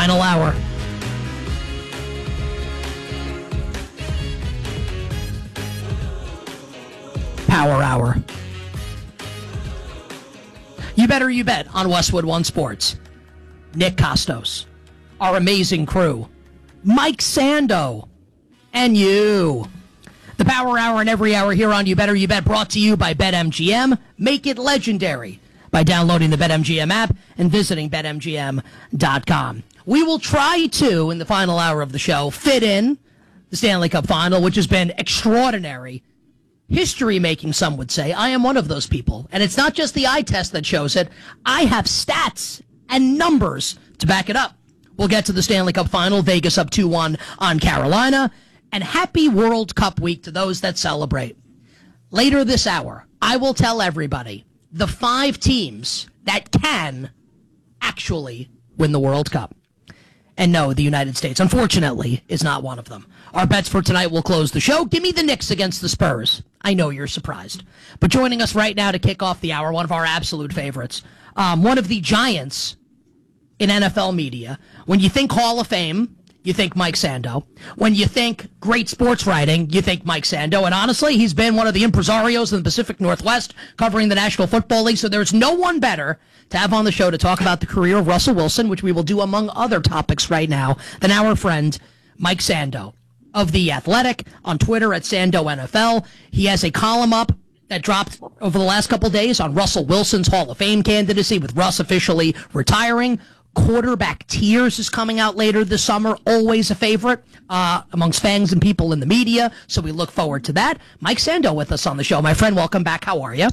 Final hour. Power hour. You better you bet on Westwood One Sports. Nick Costos, our amazing crew, Mike Sando, and you. The Power Hour and every hour here on You Better You Bet, brought to you by BetMGM. Make it legendary by downloading the BetMGM app and visiting BetMGM.com. We will try to, in the final hour of the show, fit in the Stanley Cup Final, which has been extraordinary. History-making, some would say. I am one of those people. And it's not just the eye test that shows it. I have stats and numbers to back it up. We'll get to the Stanley Cup Final. Vegas up 2-1 on Carolina. And happy World Cup week to those that celebrate. Later this hour, I will tell everybody the 5 teams that can actually win the World Cup. And no, the United States, unfortunately, is not one of them. Our bets for tonight will close the show. Give me the Knicks against the Spurs. I know you're surprised. But joining us right now to kick off the hour, one of our absolute favorites, one of the giants in NFL media. When you think Hall of Fame, you think Mike Sando. When you think great sports writing, you think Mike Sando. And honestly, he's been one of the impresarios in the Pacific Northwest covering the National Football League. So there's no one better to have on the show to talk about the career of Russell Wilson, which we will do among other topics right now, than our friend Mike Sando of The Athletic on Twitter at Sando NFL. He has a column up that dropped over the last couple days on Russell Wilson's Hall of Fame candidacy, with Russ officially retiring. Quarterback Tears is coming out later this summer, always a favorite amongst fans and people in the media, so we look forward to that. Mike Sando with us on the show. My friend, welcome back. How are you?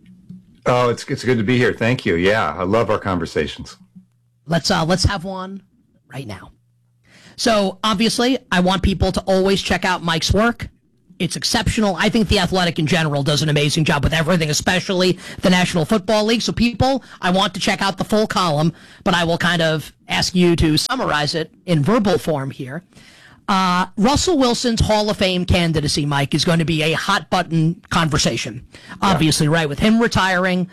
Oh, it's good to be here. Thank you. Yeah, I love our conversations. Let's have one right now. So, obviously, I want people to always check out Mike's work. It's exceptional. I think The Athletic in general does an amazing job with everything, especially the National Football League. So, people, I want to check out the full column, but I will kind of ask you to summarize it in verbal form here. Russell Wilson's Hall of Fame candidacy, Mike, is going to be a hot-button conversation. Obviously, right, with him retiring,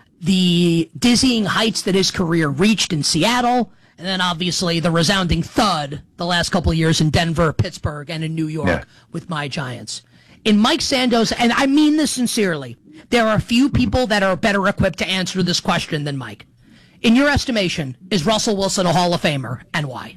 the dizzying heights that his career reached in Seattle, and then obviously the resounding thud the last couple of years in Denver, Pittsburgh, and in New York with my Giants. In Mike Sando's, and I mean this sincerely, there are few people that are better equipped to answer this question than Mike. In your estimation, is Russell Wilson a Hall of Famer, and why?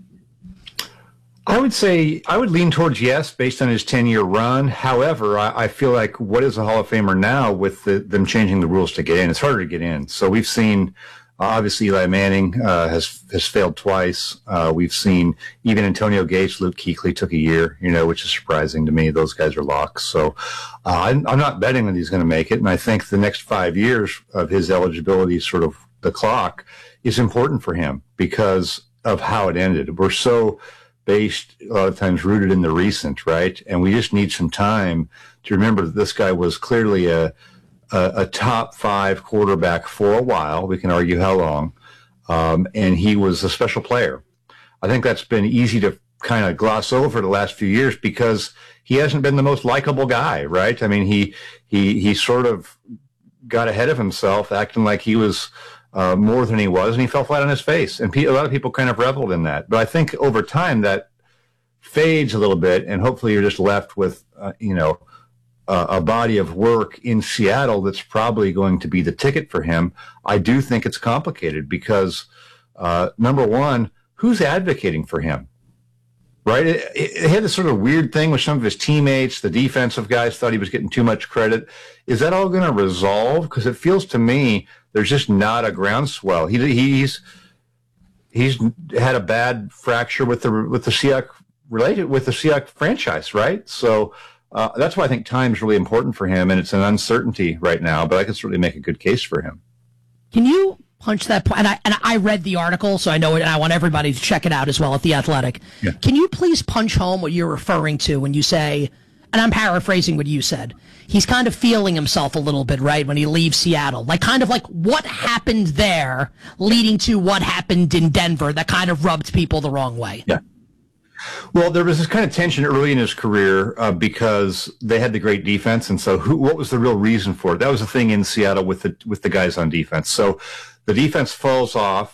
I would say I would lean towards yes, based on his 10-year run. However, I feel like what is a Hall of Famer now with them changing the rules to get in? It's harder to get in. So we've seen, obviously, Eli Manning has failed twice. We've seen even Antonio Gates, Luke Kuechly took a year, which is surprising to me. Those guys are locks. So I'm not betting that he's going to make it. And I think the next 5 years of his eligibility, sort of the clock, is important for him because of how it ended. We're so based, a lot of times rooted in the recent, right? And we just need some time to remember that this guy was clearly a top 5 quarterback for a while. We can argue how long. And he was a special player. I think that's been easy to kind of gloss over the last few years because he hasn't been the most likable guy, right? I mean, he sort of got ahead of himself, acting like he was more than he was, and he fell flat on his face. And a lot of people kind of reveled in that. But I think over time that fades a little bit, and hopefully you're just left with, a body of work in Seattle that's probably going to be the ticket for him. I do think it's complicated because, number one, who's advocating for him? Right? It had this sort of weird thing with some of his teammates. The defensive guys thought he was getting too much credit. Is that all going to resolve? Because it feels to me there's just not a groundswell. He's had a bad fracture with the Seahawks related with the Seahawks franchise, right? So that's why I think time's really important for him, and it's an uncertainty right now. But I can certainly make a good case for him. Can you punch that point? And I read the article, so I know it, and I want everybody to check it out as well at The Athletic. Yeah. Can you please punch home what you're referring to when you say, and I'm paraphrasing what you said, he's kind of feeling himself a little bit, right, when he leaves Seattle? Like what happened there leading to what happened in Denver that kind of rubbed people the wrong way? Yeah. Well, there was this kind of tension early in his career because they had the great defense, and so what was the real reason for it? That was the thing in Seattle with the guys on defense. So the defense falls off.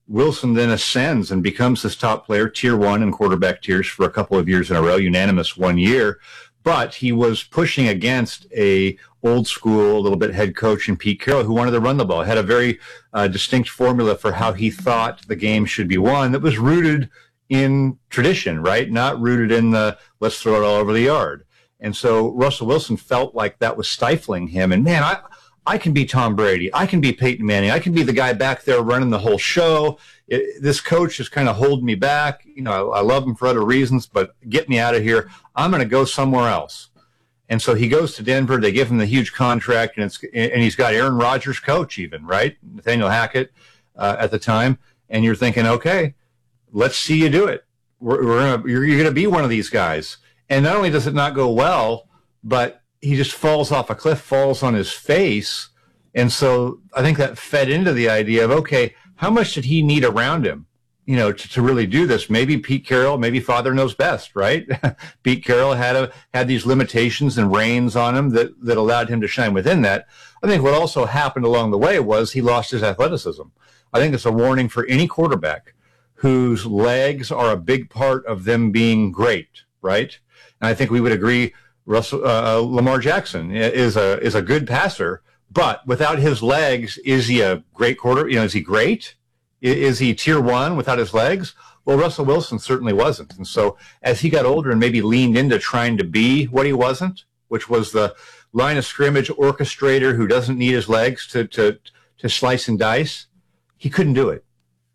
Wilson then ascends and becomes this top player, tier one in quarterback tiers for a couple of years in a row, unanimous 1 year. But he was pushing against a old school, a little bit head coach in Pete Carroll, who wanted to run the ball, had a very distinct formula for how he thought the game should be won that was rooted in tradition, right? Not rooted in the let's throw it all over the yard. And so Russell Wilson felt like that was stifling him. And man, I can be Tom Brady. I can be Peyton Manning. I can be the guy back there running the whole show. This coach is kind of holding me back. You know, I love him for other reasons, but get me out of here. I'm going to go somewhere else. And so he goes to Denver. They give him the huge contract, and he's got Aaron Rodgers coach even, right? Nathaniel Hackett at the time. And you're thinking, okay, let's see you do it. You're going to be one of these guys. And not only does it not go well, but he just falls off a cliff, falls on his face. And so I think that fed into the idea of, okay, how much did he need around him, you know, to really do this? Maybe Pete Carroll, maybe father knows best, right? Pete Carroll had these limitations and reins on him that allowed him to shine within that. I think what also happened along the way was he lost his athleticism. I think it's a warning for any quarterback whose legs are a big part of them being great, right? And I think we would agree Lamar Jackson is a good passer, but without his legs, is he a great quarter? You know, is he great? Is he tier one without his legs? Well, Russell Wilson certainly wasn't. And so as he got older and maybe leaned into trying to be what he wasn't, which was the line of scrimmage orchestrator who doesn't need his legs to slice and dice, he couldn't do it.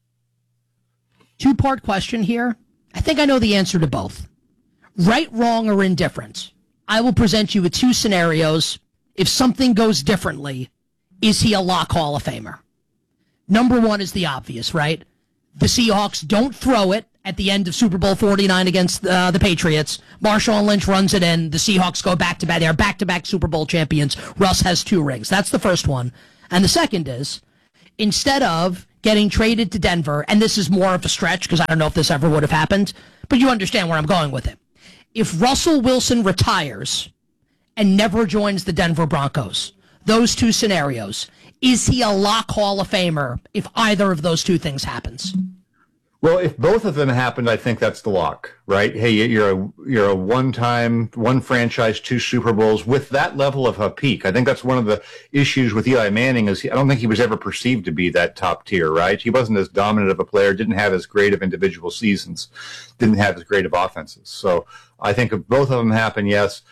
Two-part question here. I think I know the answer to both. Right, wrong, or indifferent. I will present you with two scenarios. If something goes differently, is he a lock Hall of Famer? Number one is the obvious, right? The Seahawks don't throw it at the end of Super Bowl 49 against the Patriots. Marshawn Lynch runs it in. The Seahawks go back-to-back. They're back-to-back Super Bowl champions. Russ has 2 rings. That's the first one. And the second is, instead of getting traded to Denver, and this is more of a stretch because I don't know if this ever would have happened, but you understand where I'm going with it. If Russell Wilson retires and never joins the Denver Broncos, those two scenarios, is he a lock Hall of Famer if either of those two things happens? Well, if both of them happened, I think that's the lock, right? Hey, you're a one franchise, 2 Super Bowls with that level of a peak. I think that's one of the issues with Eli Manning is I don't think he was ever perceived to be that top tier, right? He wasn't as dominant of a player, didn't have as great of individual seasons, didn't have as great of offenses. So I think if both of them happen, yes.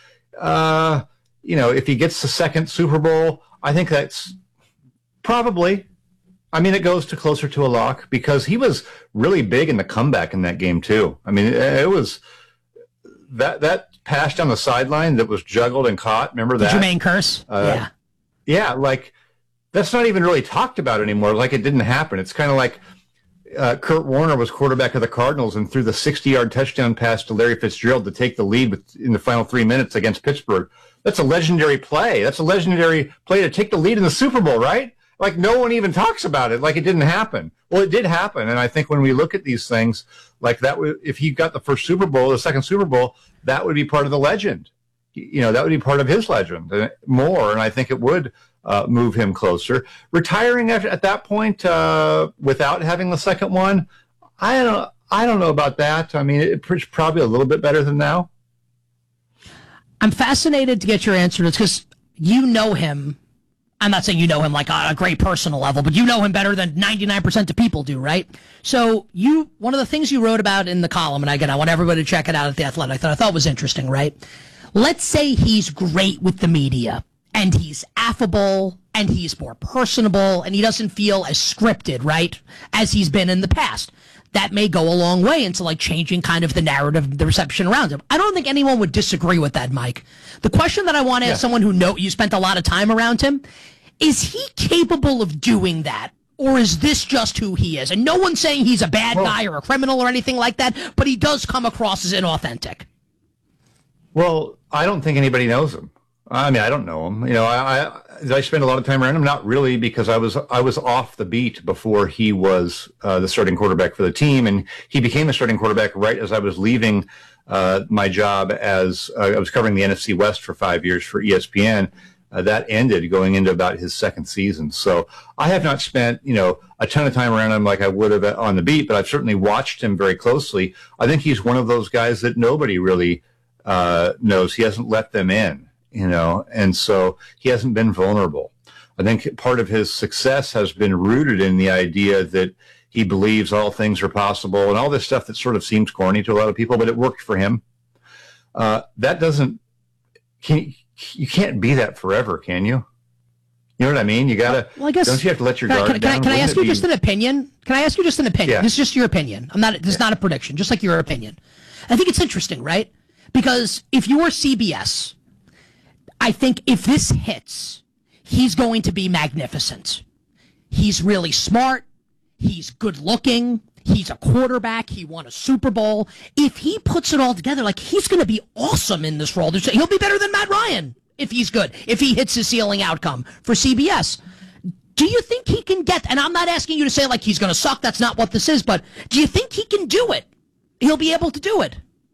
You know, if he gets the second Super Bowl, I think that's probably. I mean, it goes to closer to a lock because he was really big in the comeback in that game too. I mean, it was that pass down the sideline that was juggled and caught. Remember that? Jermaine Kearse? Yeah. Yeah, like that's not even really talked about anymore. Like it didn't happen. It's kind of like Kurt Warner was quarterback of the Cardinals and threw the 60-yard touchdown pass to Larry Fitzgerald to take the lead in the final 3 minutes against Pittsburgh. That's a legendary play. That's a legendary play to take the lead in the Super Bowl, right? Like no one even talks about it, like it didn't happen. Well, it did happen, and I think when we look at these things, like that, if he got the first Super Bowl, the second Super Bowl, that would be part of the legend. You know, that would be part of his legend more, and I think it would move him closer. Retiring at that point without having the second one, I don't know about that. I mean, it's probably a little bit better than now. I'm fascinated to get your answer to this because you know him. I'm not saying you know him like on a great personal level, but you know him better than 99% of people do, right? So one of the things you wrote about in the column, and again, I want everybody to check it out at The Athletic, that I thought was interesting, right? Let's say he's great with the media, and he's affable, and he's more personable, and he doesn't feel as scripted, right, as he's been in the past. That may go a long way into like changing kind of the narrative, the reception around him. I don't think anyone would disagree with that, Mike. The question that I want to ask someone who you spent a lot of time around him, is he capable of doing that? Or is this just who he is? And no one's saying he's a bad guy or a criminal or anything like that, but he does come across as inauthentic. Well, I don't think anybody knows him. I mean, I don't know him. You know, did I spend a lot of time around him? Not really, because I was off the beat before he was the starting quarterback for the team, and he became the starting quarterback right as I was leaving my job as I was covering the NFC West for 5 years for ESPN. that ended going into about his second season. So I have not spent, a ton of time around him like I would have on the beat, but I've certainly watched him very closely. I think he's one of those guys that nobody really knows. He hasn't let them in, and so he hasn't been vulnerable. I think part of his success has been rooted in the idea that he believes all things are possible and all this stuff that sort of seems corny to a lot of people, but it worked for him. That doesn't, you can't be that forever, can you? You know what I mean? You gotta. Well, I guess, don't you have to let your guard down? Can I ask you just an opinion? Can I ask you just an opinion? Yeah. This is just your opinion. This is not a prediction. Just like your opinion. I think it's interesting, right? Because if you're CBS, I think if this hits, he's going to be magnificent. He's really smart. He's good looking. He's a quarterback. He won a Super Bowl. If he puts it all together, he's going to be awesome in this role. He'll be better than Matt Ryan if he's good, if he hits his ceiling outcome for CBS. Do you think he can get, and I'm not asking you to say he's going to suck, that's not what this is, but do you think he can do it? He'll be able to do it?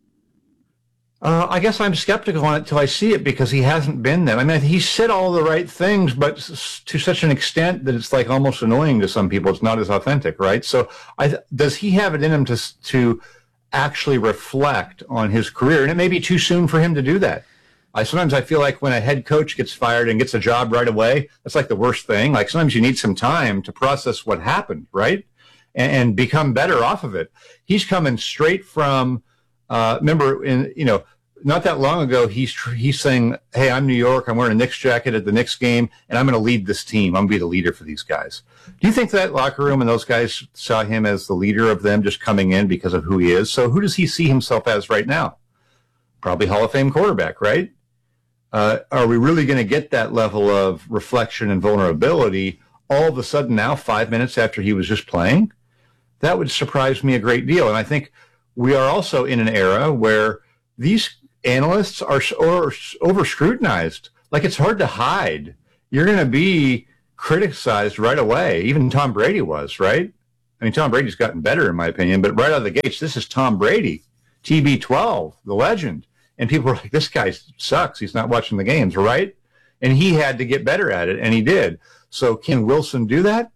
I guess I'm skeptical on it till I see it because he hasn't been there. I mean, he said all the right things, but to such an extent that it's almost annoying to some people. It's not as authentic, right? So does he have it in him to actually reflect on his career? And it may be too soon for him to do that. Sometimes I feel like when a head coach gets fired and gets a job right away, that's the worst thing. Sometimes you need some time to process what happened, right? And become better off of it. He's coming straight from, remember, not that long ago, he's saying, hey, I'm New York. I'm wearing a Knicks jacket at the Knicks game, and I'm going to lead this team. I'm going to be the leader for these guys. Do you think that locker room and those guys saw him as the leader of them just coming in because of who he is? So who does he see himself as right now? Probably Hall of Fame quarterback, right? Are we really going to get that level of reflection and vulnerability all of a sudden now, 5 minutes after he was just playing? That would surprise me a great deal. And I think we are also in an era where these analysts are over scrutinized. It's hard to hide. You're going to be criticized right away. Even Tom Brady was, right? I mean, Tom Brady's gotten better in my opinion, but right out of the gates, this is Tom Brady, TB12, the legend. And people were like, this guy sucks. He's not watching the games, right? And he had to get better at it, and he did. So can Wilson do that?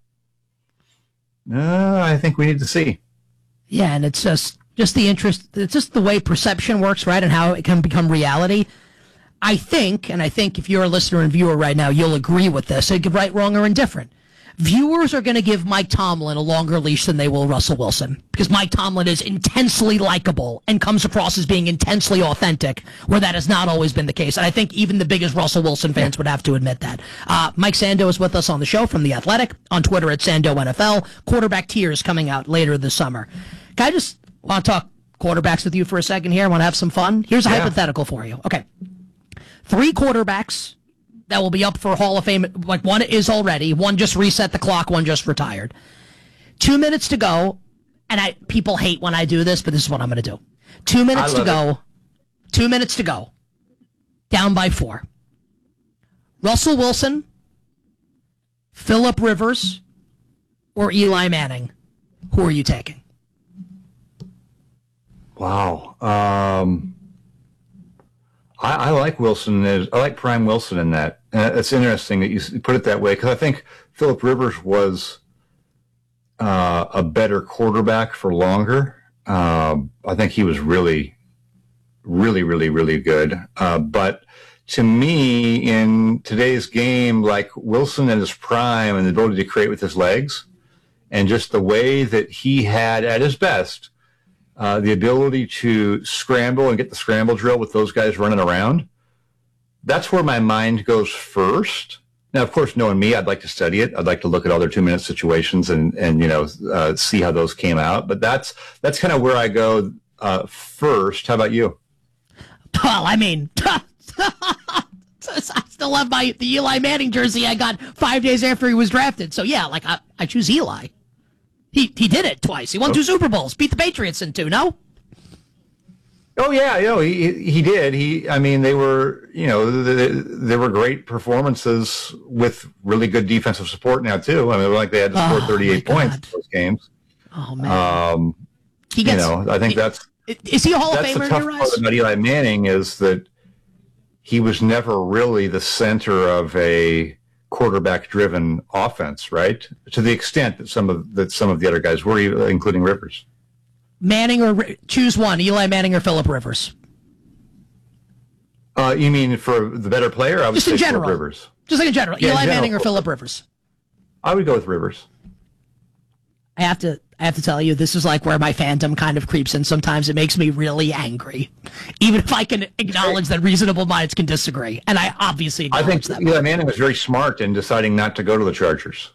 I think we need to see. Yeah, and it's just the interest. It's just the way perception works, right, and how it can become reality. I think if you're a listener and viewer right now, you'll agree with this. Right, wrong, or indifferent. Viewers are going to give Mike Tomlin a longer leash than they will Russell Wilson because Mike Tomlin is intensely likable and comes across as being intensely authentic, where that has not always been the case. And I think even the biggest Russell Wilson fans would have to admit that. Mike Sando is with us on the show from The Athletic, on Twitter at Sando NFL. Quarterback Tiers coming out later this summer. Can I just want to talk quarterbacks with you for a second here? I want to have some fun. Here's a hypothetical for you. Okay. 3 quarterbacks that will be up for Hall of Fame. One is already. One just reset the clock. One just retired. 2 minutes to go. And people hate when I do this, but this is what I'm going to do. 2 minutes to go. 2 minutes to go. Down by 4. Russell Wilson, Phillip Rivers, or Eli Manning. Who are you taking? Wow. I like Wilson. I like Prime Wilson in that. It's interesting that you put it that way because I think Phillip Rivers was a better quarterback for longer. I think he was really, really, really, really good. But to me, in today's game, Wilson at his prime and the ability to create with his legs and just the way that he had at his best, the ability to scramble and get the scramble drill with those guys running around, that's where my mind goes first. Now, of course, knowing me, I'd like to study it. I'd like to look at other 2-minute situations and see how those came out. But that's kind of where I go first. How about you? Well, I mean, I still have the Eli Manning jersey I got 5 days after he was drafted. So, yeah, I choose Eli. He did it twice. He won 2 Super Bowls, beat the Patriots in 2, no? Oh yeah, he did. They were, they were great performances with really good defensive support now too. They had to score 38 points in those games. Oh man. I think that's is he a Hall of Famer in your eyes? That's the tough part about Eli Manning is that he was never really the center of a quarterback-driven offense, right? To the extent that some of the other guys were, including Rivers. Manning or choose one, Eli Manning or Phillip Rivers? You mean for the better player? I would say Phillip Rivers. Just like in general, Eli Manning or Phillip Rivers? I would go with Rivers. I have to tell you, this is like where my fandom kind of creeps in. Sometimes it makes me really angry, even if I can acknowledge that reasonable minds can disagree, and I obviously acknowledge that. I think Eli Manning was very smart in deciding not to go to the Chargers.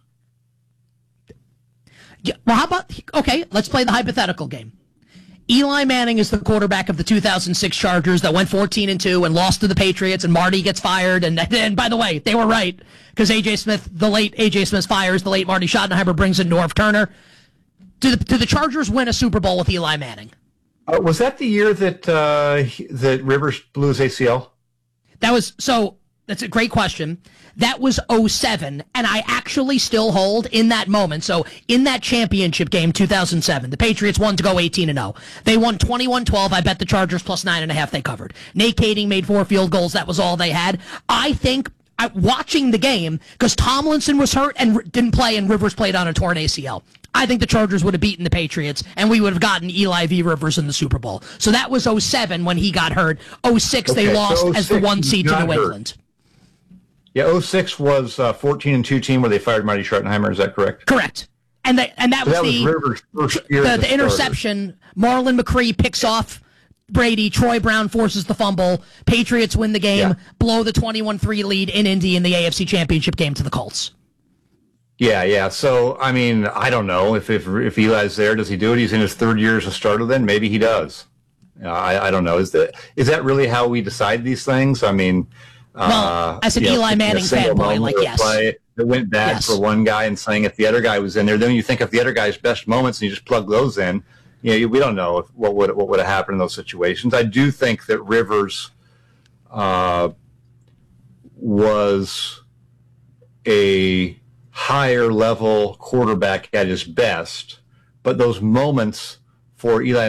Yeah, well, how about, okay, let's play the hypothetical game. Eli Manning is the quarterback of the 2006 Chargers that went 14-2 and lost to the Patriots, and Marty gets fired. And by the way, they were right, because the late A.J. Smith fires the late Marty Schottenheimer, brings in Norv Turner. Do the Chargers win a Super Bowl with Eli Manning? Was that the year that Rivers blew his ACL? That's a great question. That was 2007, and I actually still hold in that moment. So in that championship game, 2007, the Patriots won to go 18-0. They won 21-12. I bet the Chargers plus 9.5 they covered. Nate Kading made 4 field goals. That was all they had. I think watching the game, because Tomlinson was hurt and didn't play, and Rivers played on a torn ACL. I think the Chargers would have beaten the Patriots, and we would have gotten Eli v. Rivers in the Super Bowl. So that was 2007 when he got hurt. 2006 they lost as the 1 seed to New England. Yeah, 2006 was a 14-2 team where they fired Marty Schottenheimer. Is that correct? Correct. And that was Rivers' first year. The interception. Marlon McCree picks off Brady. Troy Brown forces the fumble. Patriots win the game, blow the 21-3 lead in Indy in the AFC Championship game to the Colts. Yeah. So, I mean, I don't know if Eli's there. Does he do it? He's in his 3rd year as a starter then? Maybe he does. I don't know. Is that really how we decide these things? I mean... Well, as an Eli Manning fanboy, yes. That went bad for one guy and saying if the other guy was in there, then you think of the other guy's best moments and you just plug those in. We don't know what would have happened in those situations. I do think that Rivers was a higher level quarterback at his best, but those moments for Eli